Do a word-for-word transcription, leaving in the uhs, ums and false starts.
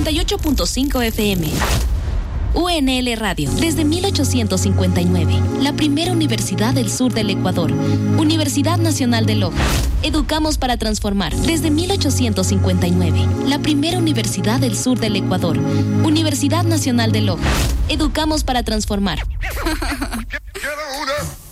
noventa y ocho punto cinco F M. U N L Radio, desde mil ochocientos cincuenta y nueve, la primera universidad del sur del Ecuador. Universidad Nacional de Loja. Educamos para transformar, desde mil ochocientos cincuenta y nueve, la primera universidad del sur del Ecuador. Universidad Nacional de Loja. Educamos para transformar.